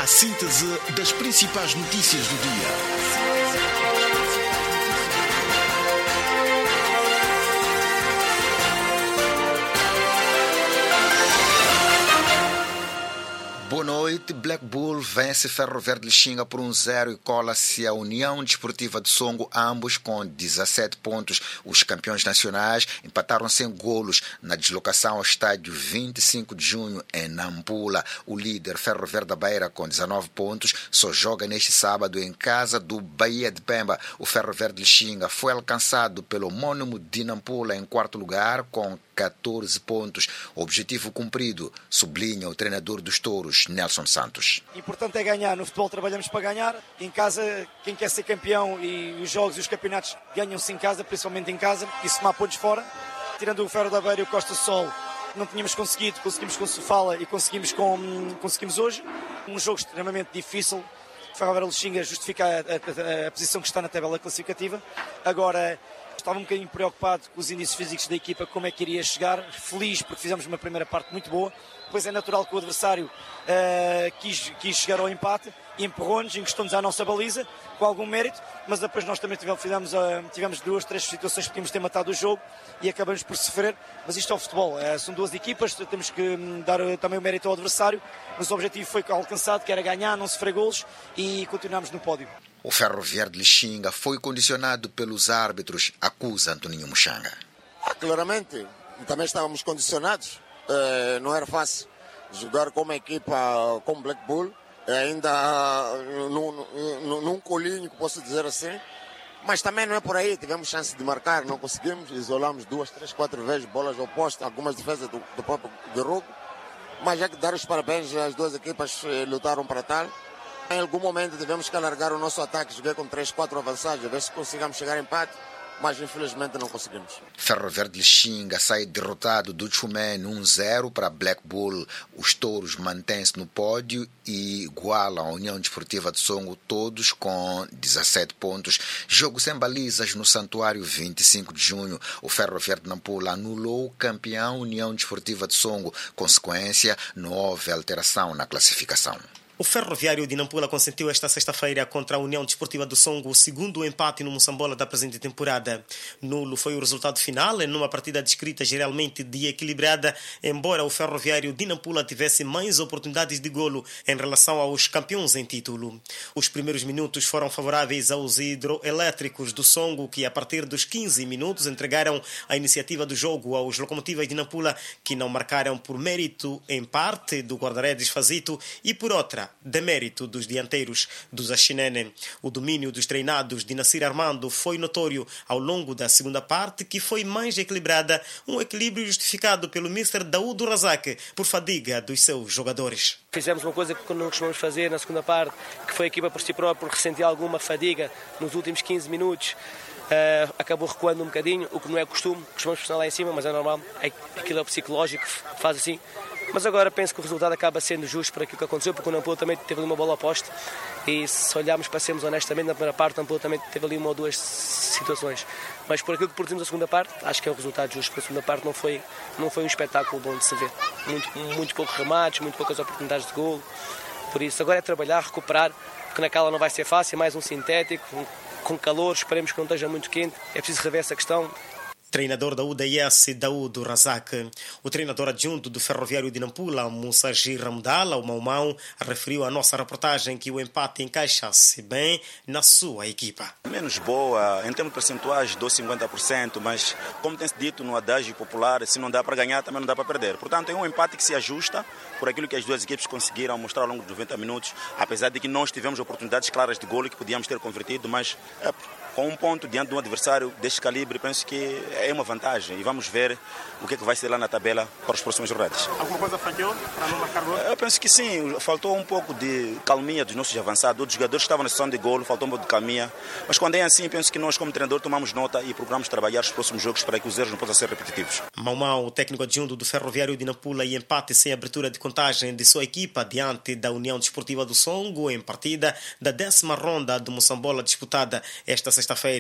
A síntese das principais notícias do dia. Boa noite. Black Bull vence Ferro Verde Lixinga por 1-0 e cola-se a União Desportiva de Songo, ambos com 17 pontos. Os campeões nacionais empataram sem golos na deslocação ao estádio 25 de junho em Nampula. O líder Ferro Verde da Beira, com 19 pontos, só joga neste sábado em casa do Bahia de Pemba. O Ferro Verde Lixinga foi alcançado pelo homônimo de Nampula em quarto lugar com 14 pontos. Objetivo cumprido, sublinha o treinador dos Touros, Nelson Santos. Importante é ganhar. No futebol trabalhamos para ganhar. Em casa, quem quer ser campeão, e os jogos e os campeonatos ganham-se em casa, principalmente em casa, e somar pontos fora. Tirando o Ferro da Beira e o Costa Sol, não tínhamos conseguido, conseguimos com o Sofala e conseguimos hoje. Um jogo extremamente difícil. O Ferro Verde Lixinga justifica a posição que está na tabela classificativa. Agora, estava um bocadinho preocupado com os índices físicos da equipa, como é que iria chegar. Feliz porque fizemos uma primeira parte muito boa. Depois é natural que o adversário quis chegar ao empate e empurrou-nos, encostou-nos à nossa baliza com algum mérito, mas depois nós também tivemos 2, 3 situações que podíamos ter matado o jogo e acabamos por sofrer. Mas isto é o futebol, são duas equipas, temos que dar também o mérito ao adversário, mas o objetivo foi alcançado, que era ganhar, não sofrer golos, e continuamos no pódio. O Ferro Verde Lixinga foi condicionado pelos árbitros, acusa Antoninho Muxanga. Claramente, também estávamos condicionados. Não era fácil jogar como equipa, como Black Bull, ainda num colinho, que posso dizer assim. Mas também não é por aí, tivemos chance de marcar, não conseguimos, isolamos 2, 3, 4 vezes bolas opostas, algumas defesas do próprio Guerrero. Mas já que dar os parabéns, as duas equipas lutaram para tal. Em algum momento tivemos que alargar o nosso ataque, joguei com 3, 4 avançados, a ver se consigamos chegar a empate, mas infelizmente não conseguimos. Ferro Verde Lixinga sai derrotado do Chumene 1-0 para Black Bull. Os Touros mantêm-se no pódio e igualam a União Desportiva de Songo, todos com 17 pontos. Jogo sem balizas no Santuário 25 de junho. O Ferro Verde Nampula anulou o campeão União Desportiva de Songo. Consequência, não houve alteração na classificação. O Ferroviário de Nampula consentiu esta sexta-feira contra a União Desportiva do Songo o segundo empate no Moçambola da presente temporada. Nulo foi o resultado final em uma partida descrita geralmente de equilibrada, embora o Ferroviário de Nampula tivesse mais oportunidades de golo em relação aos campeões em título. Os primeiros minutos foram favoráveis aos hidroelétricos do Songo, que a partir dos 15 minutos entregaram a iniciativa do jogo aos Locomotivas de Nampula, que não marcaram por mérito em parte do guarda-redes Fazito e por outra demérito dos dianteiros dos Axinene. O domínio dos treinados de Nassir Armando foi notório ao longo da segunda parte, que foi mais equilibrada, um equilíbrio justificado pelo Mr. Daoud Razak por fadiga dos seus jogadores. Fizemos uma coisa que não costumamos fazer na segunda parte, que foi a equipa por si própria ressentir alguma fadiga nos últimos 15 minutos. Acabou recuando um bocadinho, o que não é costume, costumamos pressionar lá em cima, mas é normal, aquilo é o psicológico que faz assim. Mas agora penso que o resultado acaba sendo justo por aquilo que aconteceu, porque o Nampula também teve ali uma bola oposta e, se olharmos para sermos honestamente, na primeira parte o Nampula também teve ali uma ou duas situações. Mas por aquilo que produzimos na segunda parte, acho que é o resultado justo, porque a segunda parte não foi um espetáculo bom de se ver. Muito poucos remates, muito poucas oportunidades de golo. Por isso, agora é trabalhar, recuperar, porque naquela não vai ser fácil, mais um sintético, com calor, esperemos que não esteja muito quente, é preciso rever essa questão. Treinador da UDS, Daoud Razak. O treinador adjunto do Ferroviário de Nampula, Mussaji Ramdala, o Maumau, referiu à nossa reportagem que o empate encaixa-se bem na sua equipa. Menos boa, em termos percentuais, dou 50%, mas, como tem-se dito no adágio popular, se não dá para ganhar, também não dá para perder. Portanto, é um empate que se ajusta por aquilo que as duas equipes conseguiram mostrar ao longo de 90 minutos, apesar de que nós tivemos oportunidades claras de golo que podíamos ter convertido, mas com um ponto diante de um adversário deste calibre, penso que é uma vantagem e vamos ver o que é que vai ser lá na tabela para os próximos jornadas. Alguma coisa falhou para não marcar gol? Eu penso que sim, faltou um pouco de calminha dos nossos avançados, dos jogadores que estavam na sessão de golo, faltou um pouco de calminha, mas quando é assim, penso que nós como treinador tomamos nota e procuramos trabalhar os próximos jogos para que os erros não possam ser repetitivos. Maumau, o técnico adjunto do Ferroviário de Nampula, e empate sem abertura de contagem de sua equipa diante da União Desportiva do Songo em partida da 10ª ronda de Moçambola disputada esta sexta-feira